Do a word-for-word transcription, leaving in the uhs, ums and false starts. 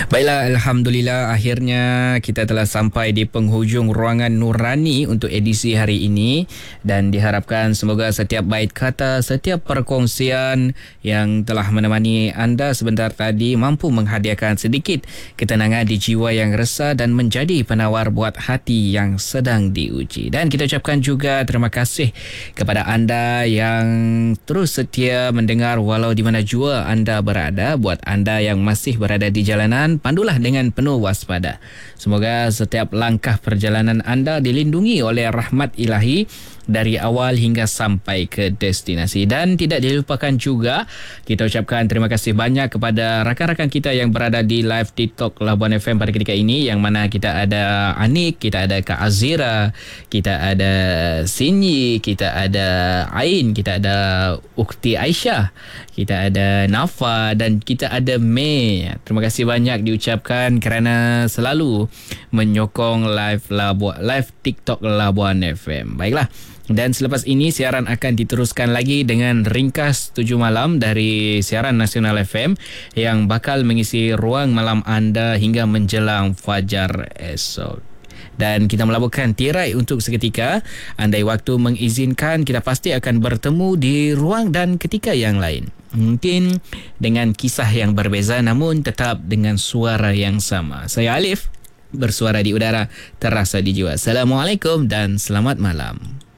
Baiklah, Alhamdulillah akhirnya kita telah sampai di penghujung ruangan Nurani untuk edisi hari ini, dan diharapkan semoga setiap bait kata, setiap perkongsian yang telah menemani anda sebentar tadi mampu menghadiahkan sedikit ketenangan di jiwa yang resah dan menjadi penawar buat hati yang sedang diuji. Dan kita ucapkan juga terima kasih kepada anda yang terus setia mendengar walau di mana jua anda berada. Buat anda yang masih berada di jalanan, pandulah dengan penuh waspada. Semoga setiap langkah perjalanan anda dilindungi oleh rahmat ilahi dari awal hingga sampai ke destinasi. Dan tidak dilupakan juga, kita ucapkan terima kasih banyak kepada rakan-rakan kita yang berada di live TikTok Labuan F M pada ketika ini, yang mana kita ada Anik, kita ada Kak Azira, kita ada Sinyi, kita ada Ain, kita ada Ukti Aisyah, kita ada Nafa dan kita ada Mei. Terima kasih banyak diucapkan kerana selalu menyokong live Labuan, live TikTok Labuan F M. Baiklah, dan selepas ini siaran akan diteruskan lagi dengan ringkas tujuh malam dari siaran nasional F M yang bakal mengisi ruang malam anda hingga menjelang fajar esok. Dan kita melaburkan tirai untuk seketika. Andai waktu mengizinkan, kita pasti akan bertemu di ruang dan ketika yang lain. Mungkin dengan kisah yang berbeza namun tetap dengan suara yang sama. Saya Alif, bersuara di udara, terasa di jiwa. Assalamualaikum dan selamat malam.